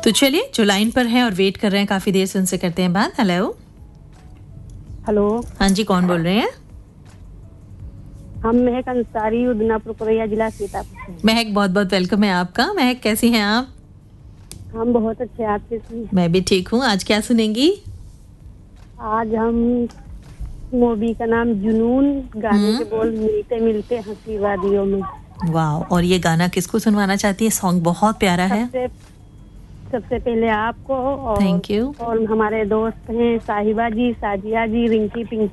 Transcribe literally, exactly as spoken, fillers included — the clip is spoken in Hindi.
तो चलिए, जो लाइन पर हैं और वेट कर रहे हैं काफी देर से, उनसे करते हैं बात। Hello hello. हाँ जी, कौन बोल रहे हैं? हम महक अंसारी, उदनापुर कोरिया, जिला सीतापुर। महक, बहुत बहुत वेलकम है आपका। महक, कैसी हैं आप? हम बहुत अच्छे, आप कैसी हैं? मैं भी ठीक हूँ। आज क्या सुनेंगी? आज हम मूवी का नाम जुनून, गाने के बोल मिलते मिलते हंसी वादियों में। वाह, और ये गाना किसको सुनवाना चाहती है? सॉन्ग बहुत प्यारा है। सबसे सबसे पहले आपको और, थैंक यू। और हमारे दोस्त हैं साहिबा जी, साजिया जी, रिंकी पिंकी